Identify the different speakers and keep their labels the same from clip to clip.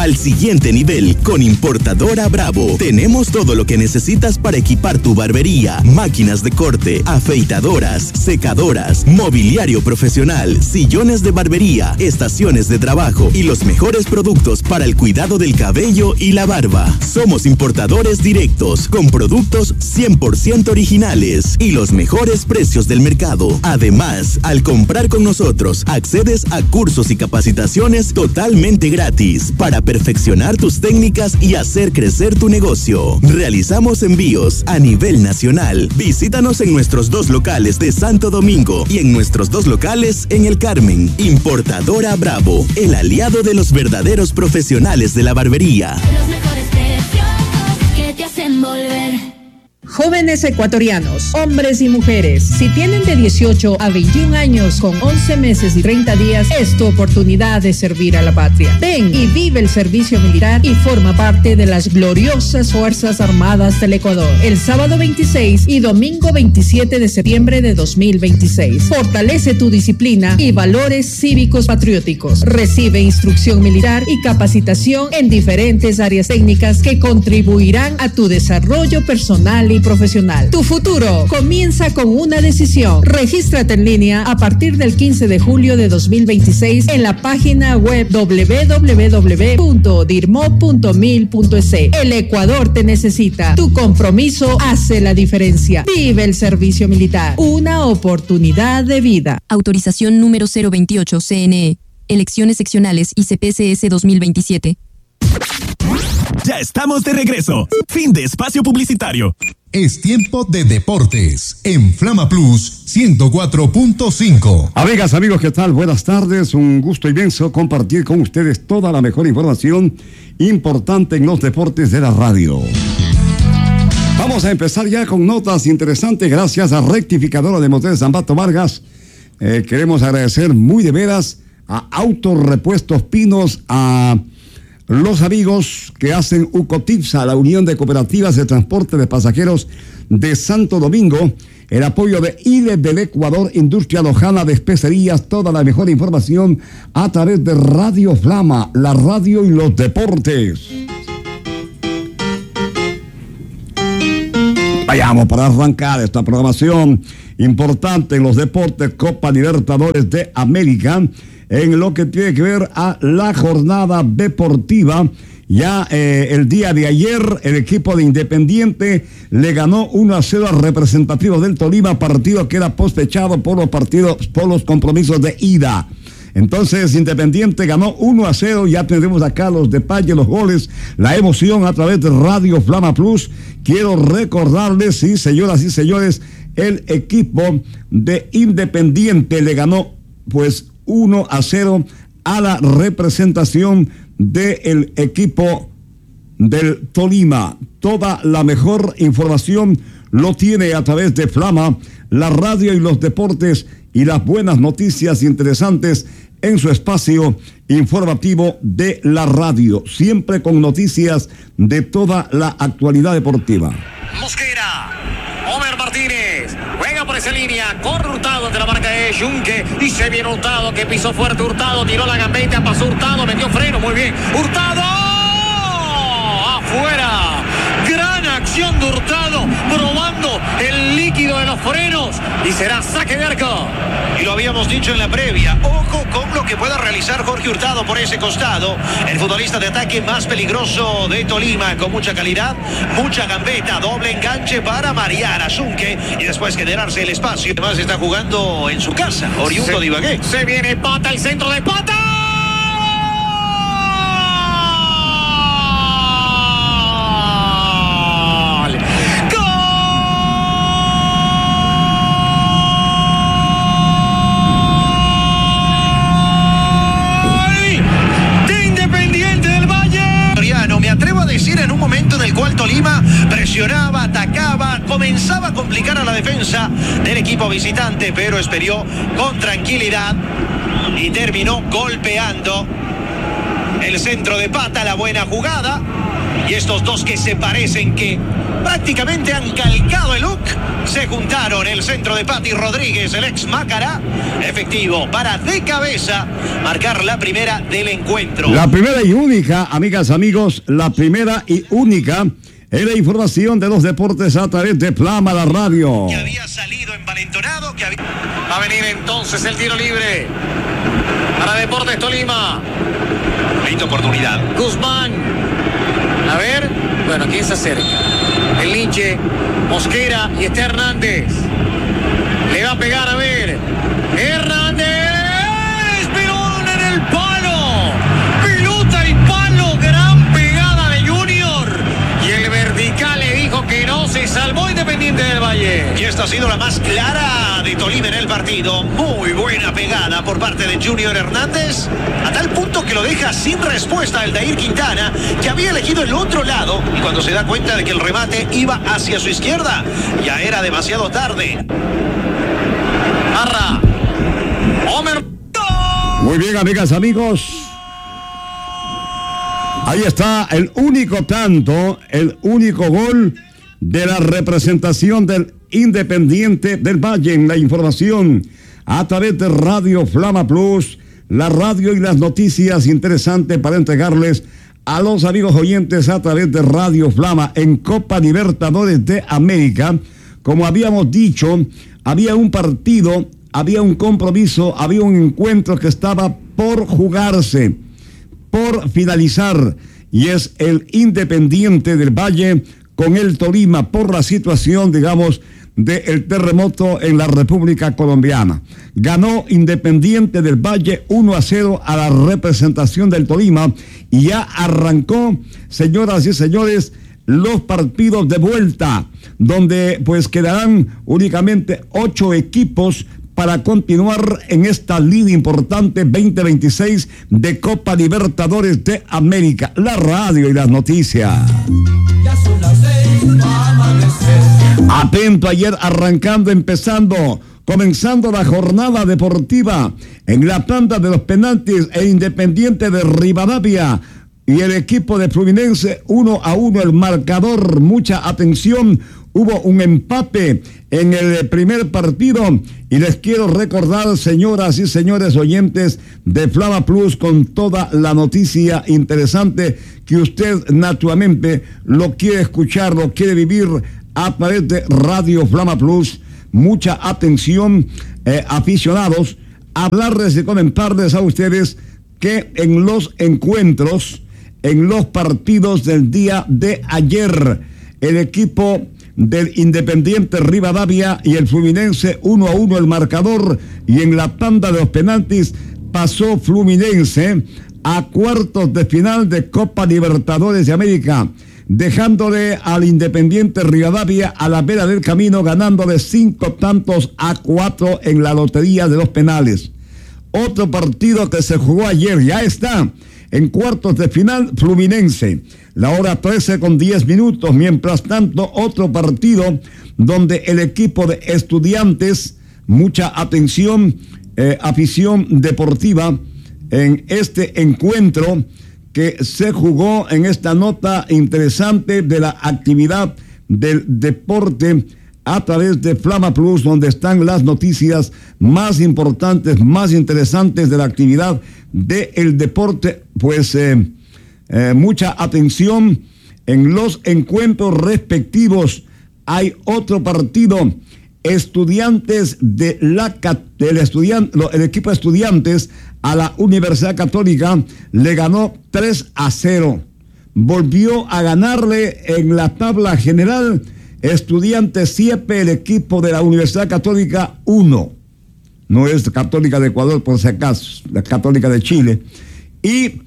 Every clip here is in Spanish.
Speaker 1: al siguiente nivel con Importadora Bravo. Tenemos todo lo que necesitas para equipar tu barbería, máquinas de corte, afeitadoras, secadoras, mobiliario profesional, sillones de barbería, estaciones de trabajo y los mejores productos para el cuidado del cabello y la barba. Somos importadores directos con productos 100% originales y los mejores precios del mercado. Además, al comprar con nosotros, accedes a cursos y capacitaciones totalmente gratis para perfeccionar tus técnicas y hacer crecer tu negocio. Realizamos envíos a nivel nacional. Visítanos en nuestros 2 locales de Santo Domingo y en nuestros 2 locales en El Carmen. Importadora Bravo, el aliado de los verdaderos profesionales de la barbería.
Speaker 2: Los mejores precios que te hacen volver.
Speaker 3: Jóvenes ecuatorianos, hombres y mujeres, si tienen de 18 a 21 años con 11 meses y 30 días, es tu oportunidad de servir a la patria. Ven y vive el servicio militar y forma parte de las gloriosas Fuerzas Armadas del Ecuador. El sábado 26 y domingo 27 de septiembre de 2026. Fortalece tu disciplina y valores cívicos patrióticos. Recibe instrucción militar y capacitación en diferentes áreas técnicas que contribuirán a tu desarrollo personal y profesional. Tu futuro comienza con una decisión. Regístrate en línea a partir del 15 de julio de 2026 en la página web www.dirmo.mil.es. El Ecuador te necesita. Tu compromiso hace la diferencia. Vive el servicio militar. Una oportunidad de vida.
Speaker 4: Autorización número 028 CNE. Elecciones seccionales y CPCS 2027.
Speaker 5: Ya estamos de regreso. Fin de espacio publicitario.
Speaker 6: Es tiempo de deportes en Flama Plus 104.5.
Speaker 7: Amigas, amigos, ¿qué tal? Buenas tardes. Un gusto inmenso compartir con ustedes toda la mejor información importante en los deportes de la radio. Vamos a empezar ya con notas interesantes gracias a Rectificadora de Motores Ambato Vargas. Queremos agradecer muy de veras a Autorepuestos Pinos, a los amigos que hacen UCOTIPSA, la Unión de Cooperativas de Transporte de Pasajeros de Santo Domingo, el apoyo de IDE del Ecuador, Industria Lojana de Especerías, toda la mejor información a través de Radio Flama, la radio y los deportes. Vayamos para arrancar esta programación importante en los deportes. Copa Libertadores de América, en lo que tiene que ver a la jornada deportiva. Ya el día de ayer el equipo de Independiente le ganó 1-0 al representativo del Tolima, partido que era pospechado por los compromisos de ida. Entonces Independiente ganó 1-0, ya tendremos acá los detalles, los goles, la emoción a través de Radio Flama Plus. Quiero recordarles, sí, señoras y señores, el equipo de Independiente le ganó pues 1-0 a la representación del equipo del Tolima. Toda la mejor información lo tiene a través de Flama, la radio y los deportes y las buenas noticias interesantes en su espacio informativo de la radio, siempre con noticias de toda la actualidad deportiva.
Speaker 8: Mosquera, Homer Martínez, juega por esa línea, corre Hurtado ante la marca de Junque, y se viene Hurtado, que pisó fuerte Hurtado, tiró la gambeta, pasó Hurtado, metió freno, muy bien, Hurtado, afuera, gran acción de Hurtado, probando el líquido de los frenos, y será saque de arco.
Speaker 9: Y lo habíamos dicho en la previa, ojo con lo que pueda realizar Jorge Hurtado por ese costado, el futbolista de ataque más peligroso de Tolima, con mucha calidad, mucha gambeta, doble enganche para Mariana Junque, y después generarse el espacio. Además está jugando en su casa, oriundo de Ibagué.
Speaker 8: Se viene Pata, el centro de Pata.
Speaker 9: En un momento en el cual Tolima presionaba, atacaba, comenzaba a complicar a la defensa del equipo visitante, pero esperó con tranquilidad y terminó golpeando El centro de Pata, la buena jugada. Y estos dos que se parecen, que prácticamente han calcado el look, se juntaron. El centro de Pati Rodríguez, el ex Mácara, efectivo para de cabeza marcar la primera del encuentro.
Speaker 7: La primera y única, amigas, amigos, la primera y única en la información de los deportes a través de Flama la Radio.
Speaker 9: Que había salido envalentonado, que había...
Speaker 8: Va a venir entonces el tiro libre para Deportes Tolima.
Speaker 9: Linda oportunidad.
Speaker 8: Guzmán. A ver, bueno, ¿quién se acerca? El Linche, Mosquera y está Hernández. Le va a pegar, a ver. Hernández. Pelón en el palo. Pelota y palo. Gran pegada de Junior. Y el vertical le dijo que no, se salvó Independiente del Valle.
Speaker 9: Y esta ha sido la más clara de Tolima en el partido. Muy buena pegada por parte de Junior Hernández, a tal punto que lo deja sin respuesta el Dair Quintana, que había elegido el otro lado, y cuando se da cuenta de que el remate iba hacia su izquierda, ya era demasiado tarde.
Speaker 8: Arra. Homer.
Speaker 7: Muy bien, amigas, amigos. Ahí está el único tanto, el único gol de la representación del Independiente del Valle en la información a través de Radio Flama Plus, la radio y las noticias interesantes para entregarles a los amigos oyentes a través de Radio Flama en Copa Libertadores de América. Como habíamos dicho, había un partido, había un compromiso, había un encuentro que estaba por jugarse, por finalizar, y es el Independiente del Valle con el Tolima por la situación, digamos, del terremoto en la República Colombiana. Ganó Independiente del Valle 1-0 a la representación del Tolima y ya arrancó, señoras y señores, los partidos de vuelta, donde pues quedarán únicamente 8 equipos para continuar en esta liga importante 2026 de Copa Libertadores de América. La radio y las noticias.
Speaker 10: Ya son las 6, amanecer.
Speaker 7: Atento, ayer comenzando la jornada deportiva en la tanda de los penaltis, el Independiente de Rivadavia y el equipo de Fluminense 1-1 el marcador. Mucha atención, hubo un empate en el primer partido y les quiero recordar, señoras y señores oyentes de Flama Plus, con toda la noticia interesante que usted naturalmente lo quiere escuchar, lo quiere vivir a través de Radio Flama Plus. Mucha atención, aficionados, hablarles y comentarles a ustedes que en los encuentros, en los partidos del día de ayer, el equipo del Independiente Rivadavia y el Fluminense 1-1 el marcador, y en la tanda de los penaltis pasó Fluminense a cuartos de final de Copa Libertadores de América, dejándole al Independiente Rivadavia a la vera del camino, ganándole 5-4 en la lotería de los penales. Otro partido que se jugó ayer, ya está en cuartos de final, Fluminense, la hora 13:10. Mientras tanto, otro partido donde el equipo de Estudiantes, mucha atención, afición deportiva, en este encuentro que se jugó en esta nota interesante de la actividad del deporte a través de Flama Plus, donde están las noticias más importantes, más interesantes de la actividad del deporte. Pues mucha atención en los encuentros respectivos. Hay otro partido, Estudiantes el equipo de Estudiantes a la Universidad Católica le ganó 3-0. Volvió a ganarle en la tabla general Estudiantes 7, el equipo de la Universidad Católica 1. No es Católica de Ecuador, por si acaso, la Católica de Chile. Y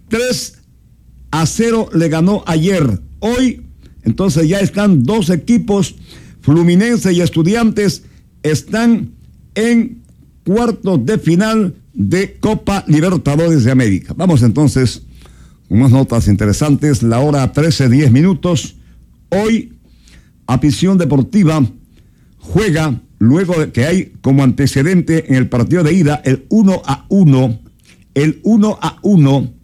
Speaker 7: 3-0 le ganó ayer. Hoy, entonces ya están 2 equipos, Fluminense y Estudiantes, están en cuartos de final de Copa Libertadores de América. Vamos entonces, unas notas interesantes, la hora 13:10. Hoy, afición deportiva juega, luego de que hay como antecedente en el partido de ida, el 1-1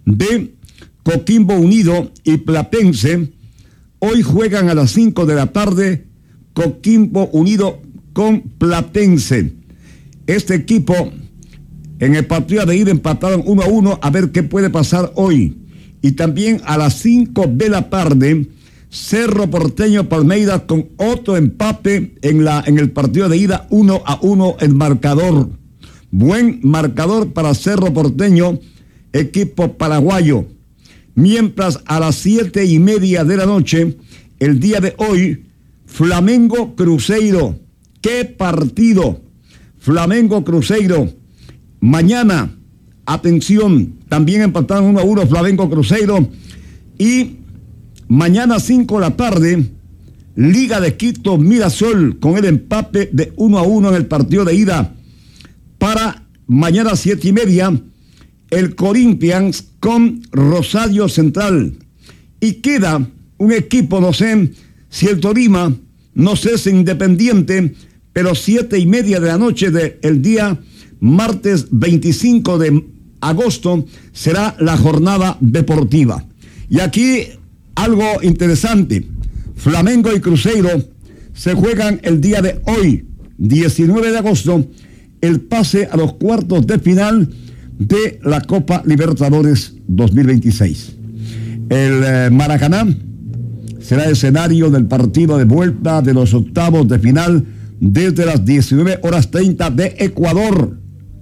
Speaker 7: de Coquimbo Unido y Platense. Hoy juegan a las 5 de la tarde Coquimbo Unido con Platense. Este equipo en el partido de ida empataron 1-1, a ver qué puede pasar hoy. Y también a las 5 de la tarde Cerro Porteño Palmeiras con otro empate en el partido de ida, 1-1 el marcador. Buen marcador para Cerro Porteño, equipo paraguayo. Mientras a las 7:30 de la noche, el día de hoy, Flamengo Cruzeiro. ¡Qué partido! Flamengo Cruzeiro. Mañana, atención, también empataron 1-1 Flamengo Cruzeiro. Y mañana 5 de la tarde, Liga de Quito Mirasol con el empate de 1-1 en el partido de ida. Para mañana 7:30, el Corinthians con Rosario Central. Y queda un equipo, no sé si el Tolima, no sé si Independiente, pero 7:30 de la noche del día martes 25 de agosto será la jornada deportiva. Y aquí algo interesante, Flamengo y Cruzeiro se juegan el día de hoy, 19 de agosto, el pase a los cuartos de final de la Copa Libertadores 2026. El Maracaná será escenario del partido de vuelta de los octavos de final desde las 19:30 de Ecuador,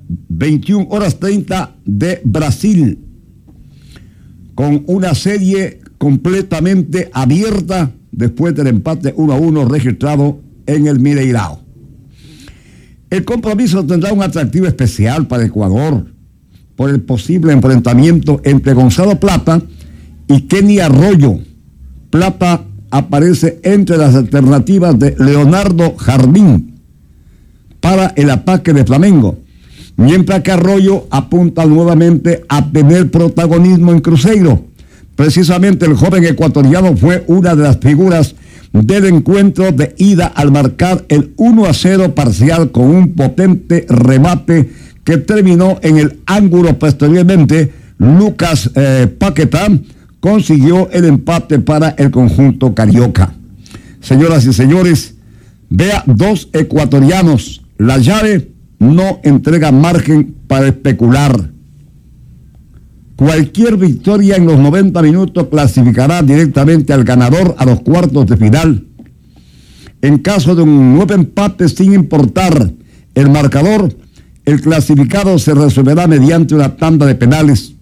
Speaker 7: 21:30 de Brasil, con una serie completamente abierta después del empate 1-1 registrado en el Mineirao. El compromiso tendrá un atractivo especial para Ecuador por el posible enfrentamiento entre Gonzalo Plata y Kenny Arroyo. Plata aparece entre las alternativas de Leonardo Jardín para el ataque de Flamengo, mientras que Arroyo apunta nuevamente a tener protagonismo en Cruzeiro. Precisamente el joven ecuatoriano fue una de las figuras del encuentro de ida al marcar el 1-0 parcial con un potente remate que terminó en el ángulo. Posteriormente, Lucas Paquetá consiguió el empate para el conjunto carioca. Señoras y señores, vea, 2 ecuatorianos. La llave no entrega margen para especular. Cualquier victoria en los 90 minutos clasificará directamente al ganador a los cuartos de final. En caso de un nuevo empate, sin importar el marcador, el clasificado se resolverá mediante una tanda de penales.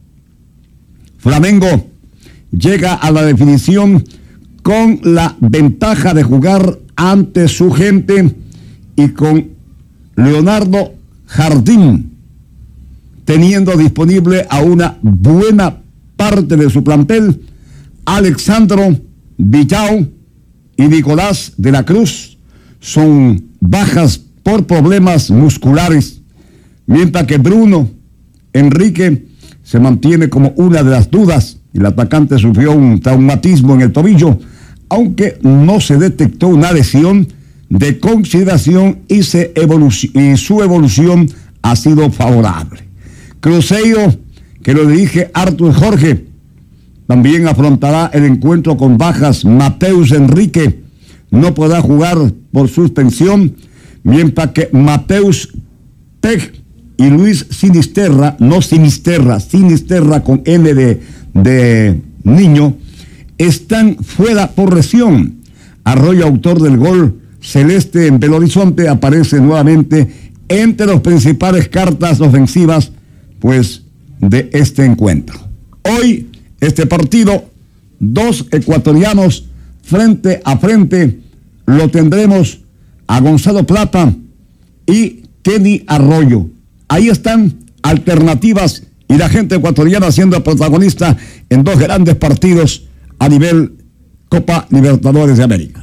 Speaker 7: Flamengo llega a la definición con la ventaja de jugar ante su gente y con Leonardo Jardín teniendo disponible a una buena parte de su plantel. Alexandro Villao y Nicolás de la Cruz son bajas por problemas musculares, mientras que Bruno Enrique se mantiene como una de las dudas. El atacante sufrió un traumatismo en el tobillo, aunque no se detectó una lesión de consideración y su evolución ha sido favorable. Cruzeiro, que lo dirige Arthur Jorge, también afrontará el encuentro con bajas. Mateus Enrique no podrá jugar por suspensión, mientras que Mateus Pej y Luis Sinisterra, no Sinisterra, Sinisterra con N de niño, están fuera por lesión. Arroyo, autor del gol celeste en Belo Horizonte, aparece nuevamente entre las principales cartas ofensivas pues de este encuentro. Hoy este partido, 2 ecuatorianos frente a frente, lo tendremos a Gonzalo Plata y Kenny Arroyo. Ahí están alternativas y la gente ecuatoriana siendo protagonista en 2 grandes partidos a nivel Copa Libertadores de América.